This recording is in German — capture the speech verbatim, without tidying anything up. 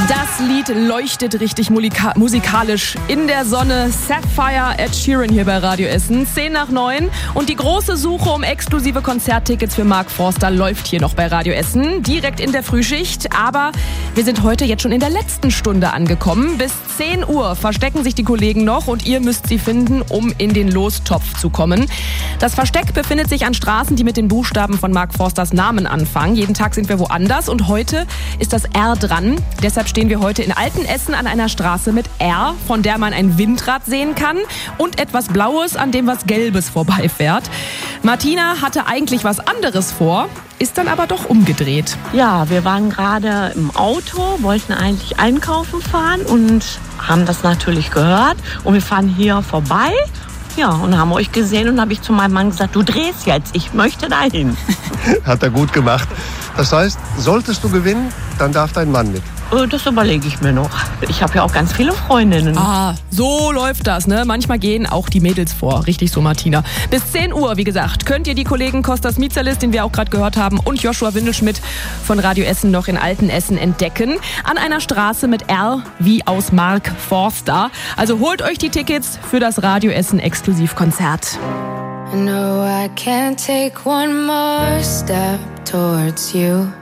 Das Lied leuchtet richtig mulika- musikalisch in der Sonne. Sapphire, Ed Sheeran hier bei Radio Essen. zehn nach neun. Und die große Suche um exklusive Konzerttickets für Mark Forster läuft hier noch bei Radio Essen. Direkt in der Frühschicht. Aber wir sind heute jetzt schon in der letzten Stunde angekommen. Bis zehn Uhr verstecken sich die Kollegen noch und ihr müsst sie finden, um in den Lostopf zu kommen. Das Versteck befindet sich an Straßen, die mit den Buchstaben von Mark Forsters Namen anfangen. Jeden Tag sind wir woanders und heute ist das R dran. Deshalb stehen wir heute in Altenessen an einer Straße mit R, von der man ein Windrad sehen kann und etwas Blaues, an dem was Gelbes vorbeifährt. Martina hatte eigentlich was anderes vor, ist dann aber doch umgedreht. Ja, wir waren gerade im Auto, wollten eigentlich einkaufen fahren und haben das natürlich gehört. Und wir fahren hier vorbei. Ja, und haben euch gesehen und habe ich zu meinem Mann gesagt, du drehst jetzt, ich möchte dahin. Hat er gut gemacht. Das heißt, solltest du gewinnen, dann darf dein Mann mit. Das überlege ich mir noch. Ich habe ja auch ganz viele Freundinnen. Ah, so läuft das, ne? Manchmal gehen auch die Mädels vor. Richtig so, Martina. Bis zehn Uhr, wie gesagt, könnt ihr die Kollegen Kostas Mitsalis, den wir auch gerade gehört haben, und Joshua Windelschmidt von Radio Essen noch in Altenessen entdecken. An einer Straße mit R wie aus Mark Forster. Also holt euch die Tickets für das Radio Essen Exklusivkonzert. No, I can't take one more step towards you.